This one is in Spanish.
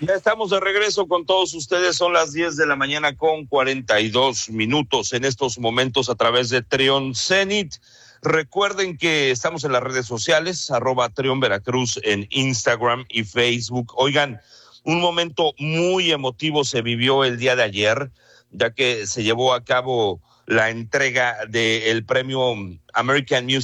Ya estamos de regreso con todos ustedes, son las 10 de la mañana con 42 minutos en estos momentos a través de Trión Zenit. Recuerden que estamos en las redes sociales, @Trión Veracruz en Instagram y Facebook. Oigan, un momento muy emotivo se vivió el día de ayer, ya que se llevó a cabo la entrega del premio American Music